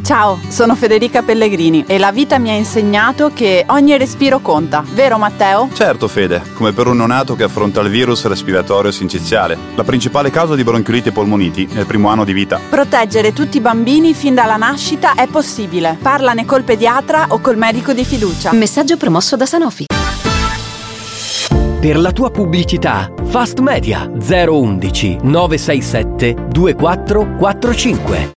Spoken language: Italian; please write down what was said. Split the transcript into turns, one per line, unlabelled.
Ciao, sono Federica Pellegrini e la vita mi ha insegnato che ogni respiro conta, vero Matteo?
Certo Fede, come per un neonato che affronta il virus respiratorio sinciziale, la principale causa di bronchiolite e polmoniti nel primo anno di vita.
Proteggere tutti i bambini fin dalla nascita è possibile. Parlane col pediatra o col medico di fiducia.
Messaggio promosso da Sanofi.
Per la tua pubblicità, Fast Media 011 967 2445.